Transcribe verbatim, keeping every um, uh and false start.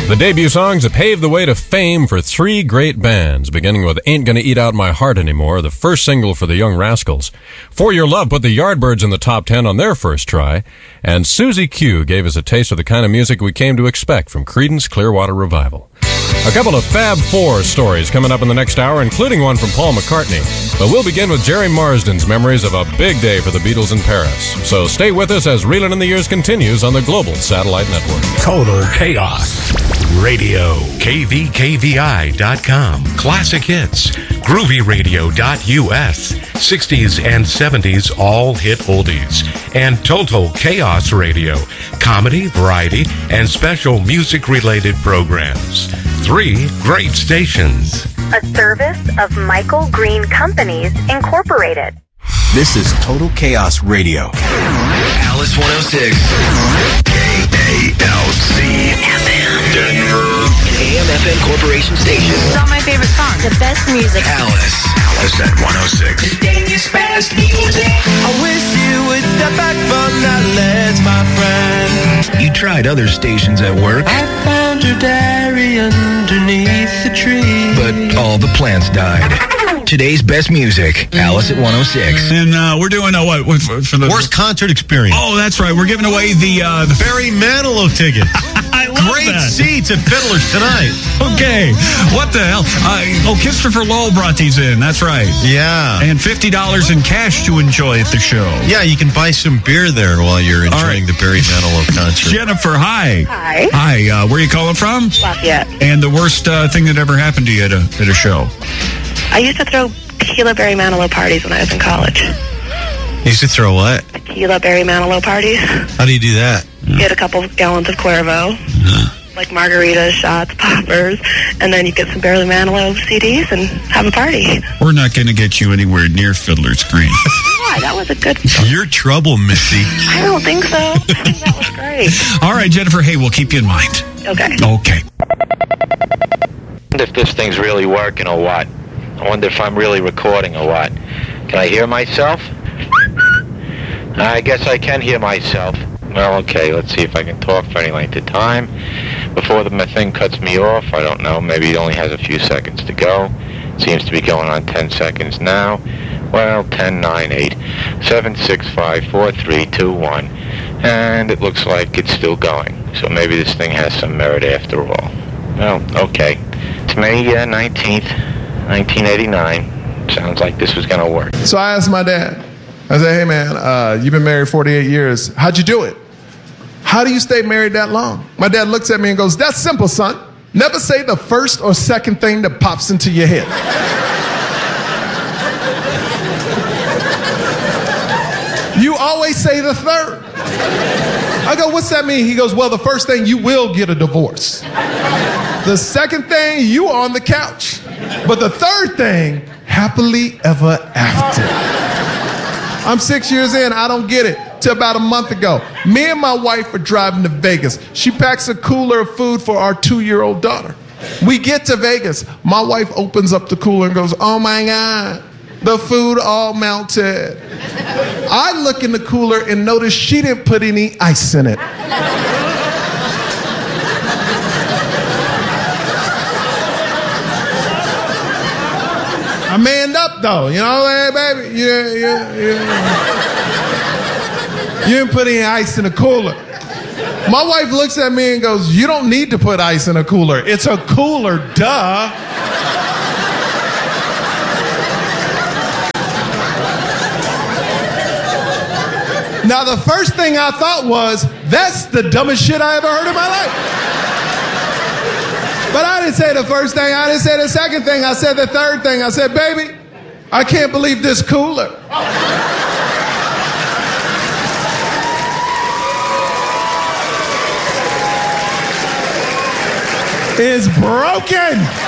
The debut songs that paved the way to fame for three great bands, beginning with Ain't Gonna Eat Out My Heart Anymore, the first single for the Young Rascals. For Your Love put the Yardbirds in the top ten on their first try, and Susie Q gave us a taste of the kind of music we came to expect from Creedence Clearwater Revival. A couple of Fab Four stories coming up in the next hour, including one from Paul McCartney. But we'll begin with Jerry Marsden's memories of a big day for the Beatles in Paris. So stay with us as Reelin' in the Years continues on the Global Satellite Network. Total Chaos Radio. K V K V I dot com. Classic hits. Groovy Radio dot U S. sixties and seventies all hit oldies. And Total Chaos Radio. Comedy, variety, and special music-related programs. Three great stations. A service of Michael Green Companies, Incorporated. This is Total Chaos Radio. Alice one oh six. K A L C. F M. Denver. A M F M Corporation Station. It's all my favorite songs. The best music. Alice. Alice at one oh six. Today's best music. I wish you would step back from that ledge, my friend. You tried other stations at work. I found your diary underneath the tree. But all the plants died. Today's best music, Alice at one oh six. And uh, we're doing uh, what for, for the worst concert experience. Oh, that's right. We're giving away the uh, the Barry Manilow tickets. I love Great that. seats at Fiddler's tonight. Okay, what the hell? Uh, oh, Christopher Lowell brought these in. That's right. Yeah, and fifty dollars in cash to enjoy at the show. Yeah, you can buy some beer there while you're enjoying right. the Barry Manilow concert. Jennifer, hi. Hi. Hi. Uh, where are you calling from? Lafayette. And the worst uh, thing that ever happened to you at a at a show? I used to throw tequila Barry Manilow parties when I was in college. You used to throw what? Tequila Barry Manilow parties. How do you do that? You get a couple of gallons of Cuervo, uh-huh. like margaritas, shots, poppers, and then you get some Barry Manilow C Ds and have a party. We're not going to get you anywhere near Fiddler's Green. Why? That was a good... You're trouble, Missy. I don't think so. I think that was great. All right, Jennifer, hey, we'll keep you in mind. Okay. Okay. I wonder if this thing's really working or what. I wonder if I'm really recording or what. Can I hear myself? I guess I can hear myself. Well, okay, let's see if I can talk for any length of time before the thing cuts me off. I don't know. Maybe it only has a few seconds to go. It seems to be going on ten seconds now. Well, ten, nine, eight, seven, six, five, four, three, two, one. And it looks like it's still going. So maybe this thing has some merit after all. Well, okay. It's May uh, nineteenth, nineteen eighty-nine. Sounds like this was going to work. So I asked my dad. I said, hey, man, uh, you've been married forty-eight years. How'd you do it? How do you stay married that long? My dad looks at me and goes, that's simple, son. Never say the first or second thing that pops into your head. You always say the third. I go, what's that mean? He goes, well, the first thing, you will get a divorce. The second thing, you are on the couch. But the third thing, happily ever after. I'm six years in, I don't get it. Till about a month ago. Me and my wife are driving to Vegas. She packs a cooler of food for our two-year-old daughter. We get to Vegas. My wife opens up the cooler and goes, oh my God, the food all melted. I look in the cooler and notice she didn't put any ice in it. I manned up though, you know, hey baby, yeah, yeah, yeah. You didn't put any ice in the cooler. My wife looks at me and goes, you don't need to put ice in a cooler. It's a cooler, duh. Now the first thing I thought was, that's the dumbest shit I ever heard in my life. But I didn't say the first thing, I didn't say the second thing, I said the third thing. I said, baby, I can't believe this cooler is broken.